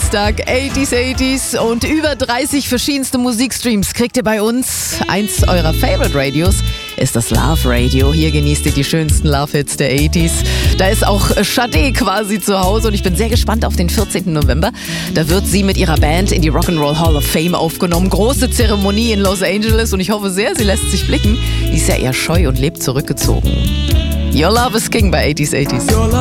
Dienstag, 80s und über 30 verschiedenste Musikstreams kriegt ihr bei uns. Eins eurer Favorite Radios ist das Love Radio. Hier genießt ihr die schönsten Love-Hits der 80s. Da ist auch Sade quasi zu Hause und ich bin sehr gespannt auf den 14. November. Da wird sie mit ihrer Band in die Rock'n'Roll Hall of Fame aufgenommen. Große Zeremonie in Los Angeles und ich hoffe sehr, sie lässt sich blicken. Die ist ja eher scheu und lebt zurückgezogen. Your Love is King bei 80s.